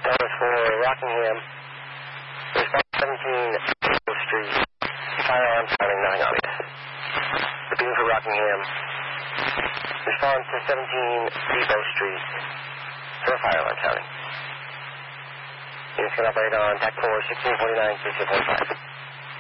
That was for Rockingham. Response 17 Depot Street. Fire alarm sounding, nothing obvious. Repeating for Rockingham. Response to 17 Depot Street. For a fire alarm sounding. Units can operate on TAC 4, 1649, 1645.